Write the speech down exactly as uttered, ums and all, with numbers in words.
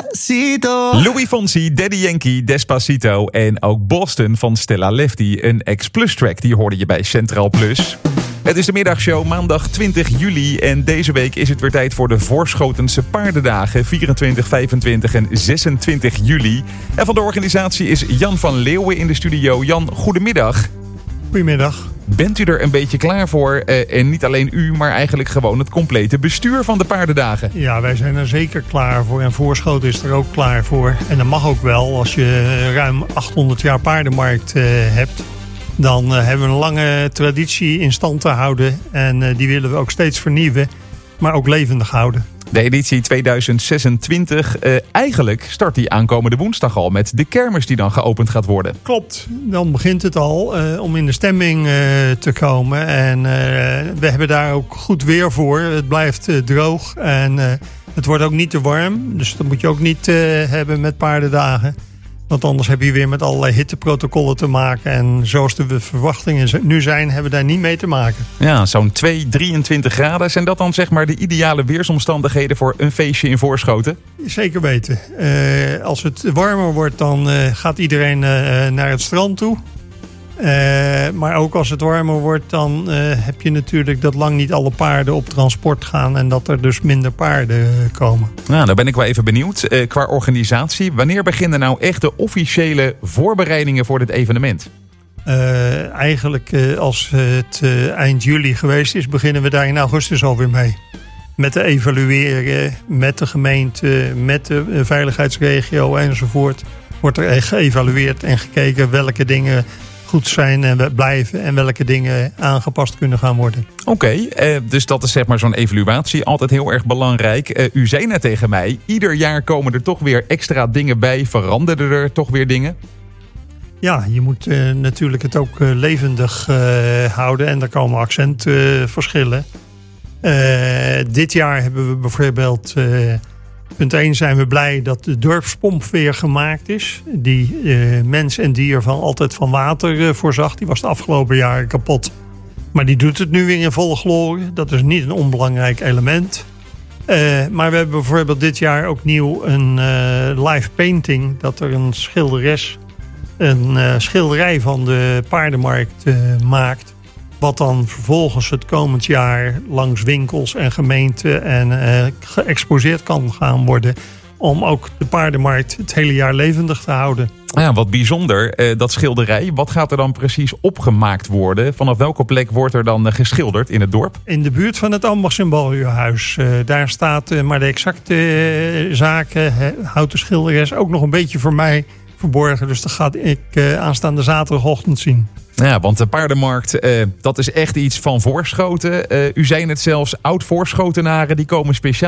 Despacito. Louis Fonsi, Daddy Yankee, Despacito en ook Boston van Stella Lefty. Een X-Plus track, die hoorde je bij Centraal Plus. Het is de middagshow, maandag twintig juli en deze week is het weer tijd voor de Voorschotense paardendagen, vierentwintig, vijfentwintig en zesentwintig juli. En van de organisatie is Jan van Leeuwen in de studio. Jan, goedemiddag. Goedemiddag. Bent u er een beetje klaar voor? Uh, en niet alleen u, maar eigenlijk gewoon het complete bestuur van de paardendagen. Ja, wij zijn er zeker klaar voor. En Voorschoten is er ook klaar voor. En dat mag ook wel. Als je ruim achthonderd jaar paardenmarkt uh, hebt, dan uh, hebben we een lange traditie in stand te houden. En uh, die willen we ook steeds vernieuwen, maar ook levendig houden. De editie tweeduizend zesentwintig, uh, eigenlijk start die aankomende woensdag al met de kermis die dan geopend gaat worden. Klopt, dan begint het al uh, om in de stemming uh, te komen. En uh, we hebben daar ook goed weer voor. Het blijft uh, droog en uh, het wordt ook niet te warm. Dus dat moet je ook niet uh, hebben met paardendagen. Want anders heb je weer met allerlei hitteprotocollen te maken. En zoals de verwachtingen nu zijn, hebben we daar niet mee te maken. Ja, zo'n twee, drieëntwintig graden. Zijn dat dan zeg maar de ideale weersomstandigheden voor een feestje in Voorschoten? Zeker weten. Uh, als het warmer wordt, dan uh, gaat iedereen uh, naar het strand toe. Uh, maar ook als het warmer wordt, dan uh, heb je natuurlijk dat lang niet alle paarden op transport gaan. En dat er dus minder paarden komen. Nou, dan ben ik wel even benieuwd. Uh, qua organisatie, wanneer beginnen nou echt de officiële voorbereidingen voor dit evenement? Uh, eigenlijk uh, als het uh, eind juli geweest is, beginnen we daar in augustus alweer mee. Met de evalueren, met de gemeente, met de uh, veiligheidsregio enzovoort. Wordt er geëvalueerd en gekeken welke dingen goed zijn en blijven en welke dingen aangepast kunnen gaan worden. Oké, okay, uh, dus dat is zeg maar zo'n evaluatie. Altijd heel erg belangrijk. Uh, u zei net tegen mij, ieder jaar komen er toch weer extra dingen bij. Veranderen er toch weer dingen? Ja, je moet uh, natuurlijk het ook uh, levendig uh, houden en er komen accentverschillen. Uh, dit jaar hebben we bijvoorbeeld Uh, Punt één zijn we blij dat de dorpspomp weer gemaakt is. Die uh, mens en dier van altijd van water uh, voorzag. Die was de afgelopen jaren kapot. Maar die doet het nu weer in volle glorie. Dat is niet een onbelangrijk element. Uh, maar we hebben bijvoorbeeld dit jaar ook nieuw een uh, live painting. Dat er een schilderes een uh, schilderij van de paardenmarkt uh, maakt. Wat dan vervolgens het komend jaar langs winkels en gemeenten en uh, geëxposeerd kan gaan worden. Om ook de paardenmarkt het hele jaar levendig te houden. Ja, wat bijzonder. Uh, dat schilderij, wat gaat er dan precies opgemaakt worden? Vanaf welke plek wordt er dan uh, geschilderd in het dorp? In de buurt van het Ambachtsymboolhuis. Uh, daar staat, uh, maar de exacte uh, zaken, uh, houdt de schilderes ook nog een beetje voor mij verborgen. Dus dat ga ik uh, aanstaande zaterdagochtend zien. Ja, want de paardenmarkt, uh, dat is echt iets van Voorschoten. Uh, u zei het zelfs, oud-Voorschotenaren, die komen speciaal